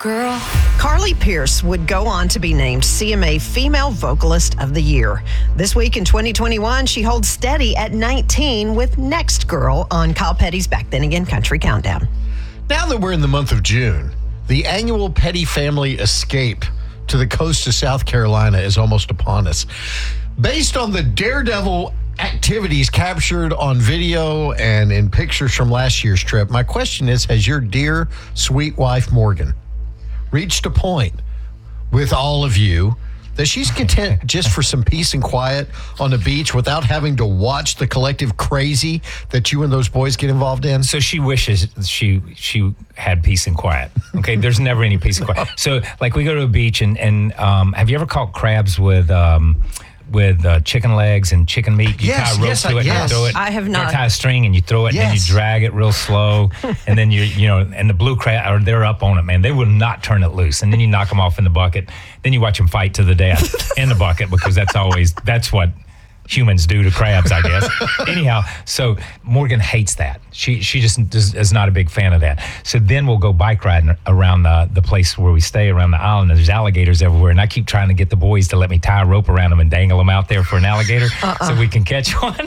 Girl. Carly Pearce would go on to be named CMA Female Vocalist of the Year. This week in 2021, she holds steady at 19 with Next Girl on Kyle Petty's Back Then Again Country Countdown. Now that we're in the month of June, the annual Petty family escape to the coast of South Carolina is almost upon us. Based on the daredevil activities captured on video and in pictures from last year's trip, my question is, has your dear, sweet wife, Morgan, reached a point with all of you that she's content just for some peace and quiet on the beach without having to watch the collective crazy that you and those boys get involved in? So she wishes she had peace and quiet. Okay, there's never any peace and quiet. So like we go to a beach and have you ever caught crabs with chicken legs and chicken meat? You tie a rope to it and throw it. I have not. You tie a string and you throw it and then you drag it real slow. And then and the blue crab, they're up on it, man. They will not turn it loose. And then you knock them off in the bucket. Then you watch them fight to the death in the bucket because that's what humans do to crabs, I guess. Anyhow, so Morgan hates that. She just is not a big fan of that. So then we'll go bike riding around the place where we stay around the island. And there's alligators everywhere. And I keep trying to get the boys to let me tie a rope around them and dangle them out there for an alligator so we can catch one.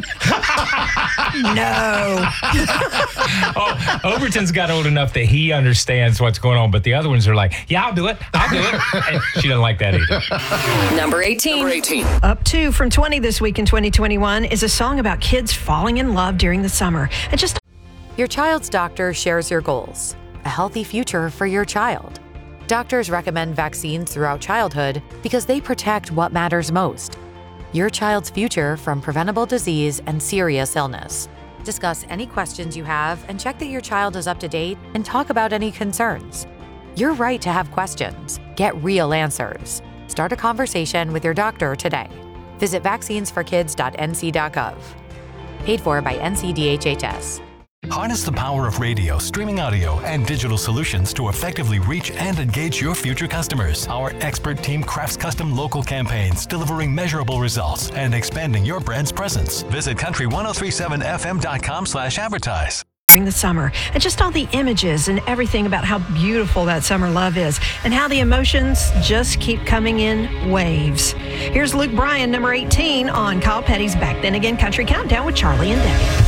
No. Overton's got old enough that he understands what's going on. But the other ones are like, yeah, I'll do it. And she doesn't like that either. Number 18. Up 2 from 20 this week in 2021 is a song about kids falling in love during the summer. And just Your child's doctor shares your goals, a healthy future for your child. Doctors recommend vaccines throughout childhood because they protect what matters most, your child's future from preventable disease and serious illness. Discuss any questions you have and check that your child is up to date and talk about any concerns. You're right to have questions. Get real answers. Start a conversation with your doctor today. Visit vaccinesforkids.nc.gov. Paid for by NCDHHS. Harness the power of radio, streaming audio, and digital solutions to effectively reach and engage your future customers. Our expert team crafts custom local campaigns, delivering measurable results and expanding your brand's presence. Visit country1037fm.com/advertise. during the summer, and just all the images and everything about how beautiful that summer love is and how the emotions just keep coming in waves. Here's Luke Bryan, number 18 on Kyle Petty's Back Then Again Country Countdown with Charlie and Debbie.